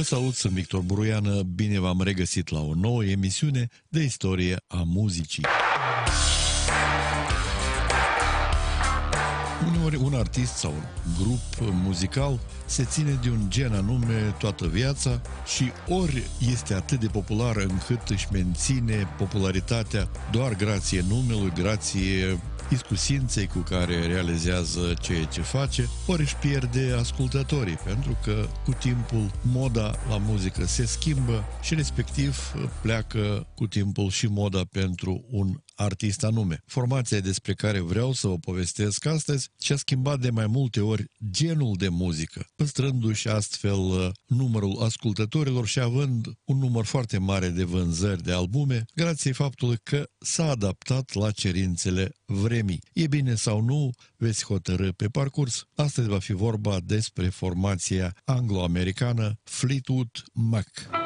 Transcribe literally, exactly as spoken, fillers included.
salut, sunt Victor Buruiană, bine v-am regăsit la o nouă emisiune de istorie a muzicii. Uneori un artist sau un grup muzical se ține de un gen anume toată viața și ori este atât de popular încât își menține popularitatea doar grație numelui, grație iscusinței cu care realizează ceea ce face, ori își pierde ascultătorii, pentru că cu timpul moda la muzică se schimbă și respectiv pleacă cu timpul și moda pentru un artist anume. Formația despre care vreau să o povestesc astăzi și-a schimbat de mai multe ori genul de muzică, păstrându-și astfel numărul ascultătorilor și având un număr foarte mare de vânzări de albume, grație faptului că s-a adaptat la cerințele vremii. E bine sau nu, veți hotărî pe parcurs. Astăzi va fi vorba despre formația anglo-americană Fleetwood Mac.